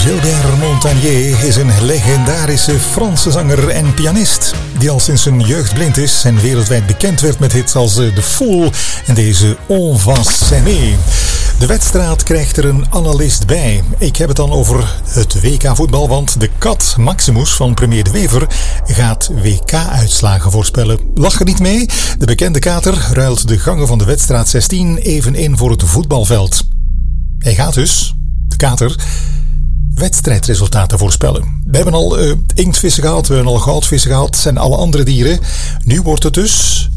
Gilbert Montagnier is een legendarische Franse zanger en pianist die al sinds zijn jeugd blind is en wereldwijd bekend werd met hits als The Fool en deze On va s'aimer. De wedstrijd krijgt er een analist bij. Ik heb het dan over het WK-voetbal, want de kat Maximus van premier De Wever gaat WK-uitslagen voorspellen. Lach er niet mee? De bekende kater ruilt de gangen van de wedstrijd 16 even in voor het voetbalveld. Hij gaat dus, de kater, wedstrijdresultaten voorspellen. We hebben al inktvissen gehad, we hebben al goudvissen gehad en alle andere dieren. Nu wordt het dus